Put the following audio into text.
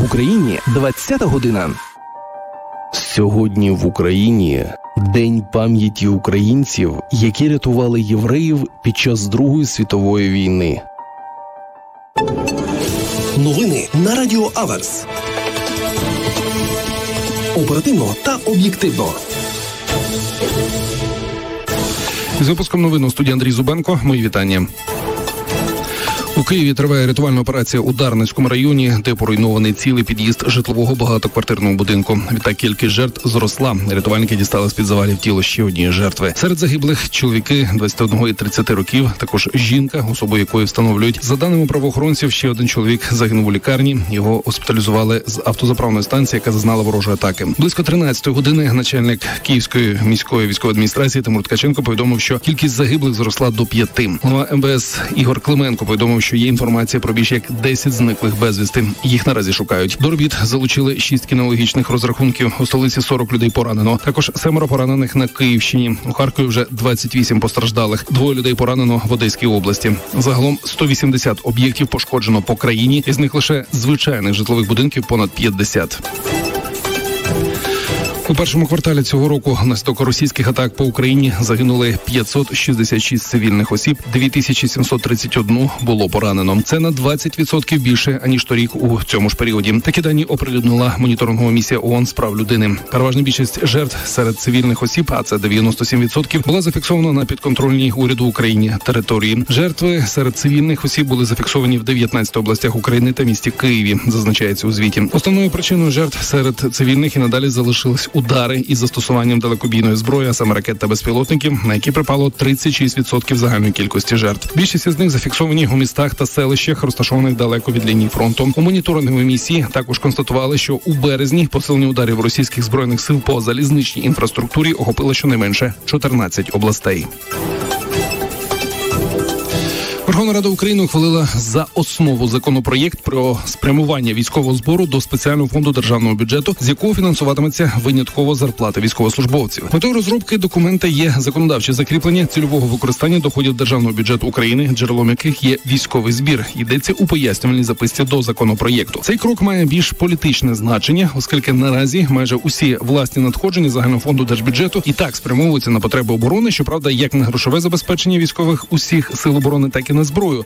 Україні 20 година. Сьогодні в Україні День пам'яті українців, які рятували євреїв під час Другої світової війни. Новини на Радіо Аверс. Оперативно та об'єктивно. З випуском новин у студії Андрій Зубенко. Мої вітання. У Києві триває рятувальна операція у Дарницькому районі, де поруйнований цілий під'їзд житлового багатоквартирного будинку. Відтак кількість жертв зросла. Рятувальники дістали з-під завалів тіло ще однієї жертви. Серед загиблих – чоловіки 21 і 30 років, також жінка, особу якої встановлюють. За даними правоохоронців, ще один чоловік загинув у лікарні. Його госпіталізували з автозаправної станції, яка зазнала ворожої атаки. Близько 13-ї години начальник Київської міської військової адміністрації Тимур Ткаченко повідомив, що кількість загиблих зросла до 5. Голова МВС Ігор Клименко повідомив, що є інформація про більш як 10 зниклих безвісти. Їх наразі шукають. До робіт залучили 6 кінологічних розрахунків. У столиці 40 людей поранено. Також 7 поранених на Київщині. У Харкові вже 28 постраждалих. 2 людей поранено в Одеській області. Загалом 180 об'єктів пошкоджено по країні. Із них лише звичайних житлових будинків понад 50. У першому кварталі цього року внаслідок російських атак по Україні загинули 566 цивільних осіб, 2731 було поранено. Це на 20% більше, аніж торік у цьому ж періоді. Такі дані оприлюднила моніторингова місія ООН з прав людини. Переважна більшість жертв серед цивільних осіб, а це 97%, була зафіксована на підконтрольній уряду Україні території. Жертви серед цивільних осіб були зафіксовані в 19 областях України та місті Києві, зазначається у звіті. Основною причиною жертв серед цивільних і надалі залишились удари із застосуванням далекобійної зброї, а саме ракет та безпілотників, на які припало 36% загальної кількості жертв. Більшість із них зафіксовані у містах та селищах, розташованих далеко від лінії фронту. У моніторинговій місії також констатували, що у березні посилення ударів російських збройних сил по залізничній інфраструктурі охопило щонайменше 14 областей. Верховна Рада України ухвалила за основу законопроєкт про спрямування військового збору до спеціального фонду державного бюджету, з якого фінансуватиметься винятково зарплата військовослужбовців. Метою розробки документа є законодавче закріплення цільового використання доходів державного бюджету України, джерелом яких є військовий збір. Йдеться у пояснювальній записці до законопроєкту. Цей крок має більш політичне значення, оскільки наразі майже усі власні надходження загального фонду держбюджету і так спрямовуються на потреби оборони, щоправда, як на грошове забезпечення військових усіх сил оборони, так і на зброю,